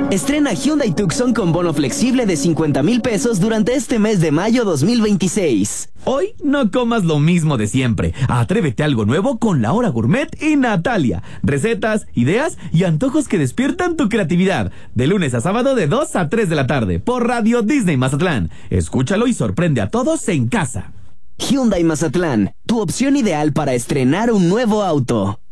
Estrena Hyundai Tucson con bono flexible de 50,000 pesos durante este mes de mayo 2026. Hoy no comas lo mismo de siempre. Atrévete a algo nuevo con La Hora Gourmet y Natalia. Recetas, ideas y antojos que despiertan tu creatividad. De lunes a sábado de 2 a 3 de la tarde por Radio Disney Mazatlán. Escúchalo y sorprende a todos en casa. Hyundai Mazatlán, tu opción ideal para estrenar un nuevo auto.